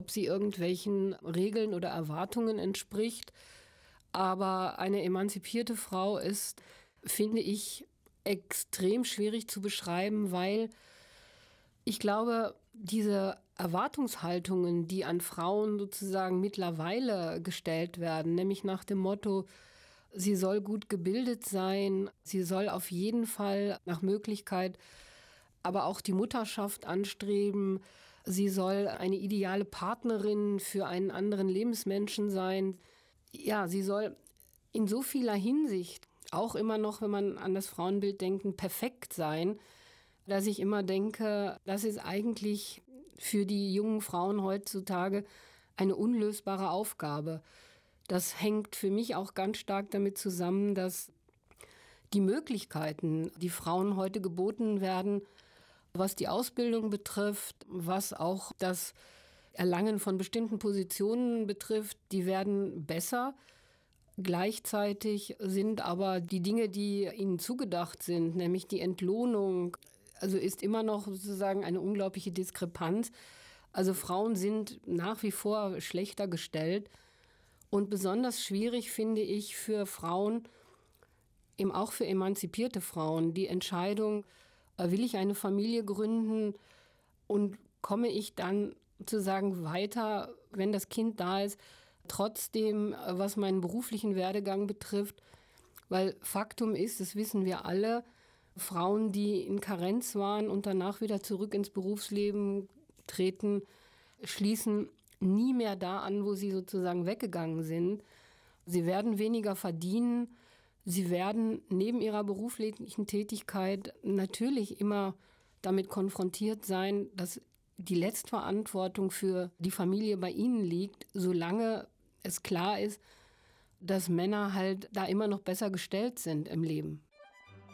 ob sie irgendwelchen Regeln oder Erwartungen entspricht. Aber eine emanzipierte Frau ist, finde ich, extrem schwierig zu beschreiben, weil ich glaube, diese Erwartungshaltungen, die an Frauen sozusagen mittlerweile gestellt werden, nämlich nach dem Motto, sie soll gut gebildet sein, sie soll auf jeden Fall nach Möglichkeit aber auch die Mutterschaft anstreben, sie soll eine ideale Partnerin für einen anderen Lebensmenschen sein. Ja, sie soll in so vieler Hinsicht auch immer noch, wenn man an das Frauenbild denkt, perfekt sein, dass ich immer denke, das ist eigentlich für die jungen Frauen heutzutage eine unlösbare Aufgabe. Das hängt für mich auch ganz stark damit zusammen, dass die Möglichkeiten, die Frauen heute geboten werden, was die Ausbildung betrifft, was auch das Erlangen von bestimmten Positionen betrifft, die werden besser. Gleichzeitig sind aber die Dinge, die ihnen zugedacht sind, nämlich die Entlohnung, also ist immer noch sozusagen eine unglaubliche Diskrepanz. Also Frauen sind nach wie vor schlechter gestellt. Und besonders schwierig finde ich für Frauen, eben auch für emanzipierte Frauen, die Entscheidung, will ich eine Familie gründen und komme ich dann sozusagen weiter, wenn das Kind da ist, trotzdem, was meinen beruflichen Werdegang betrifft. Weil Faktum ist, das wissen wir alle, Frauen, die in Karenz waren und danach wieder zurück ins Berufsleben treten, schließen nie mehr da an, wo sie sozusagen weggegangen sind. Sie werden weniger verdienen. Sie werden neben ihrer beruflichen Tätigkeit natürlich immer damit konfrontiert sein, dass die Letztverantwortung für die Familie bei ihnen liegt, solange es klar ist, dass Männer halt da immer noch besser gestellt sind im Leben.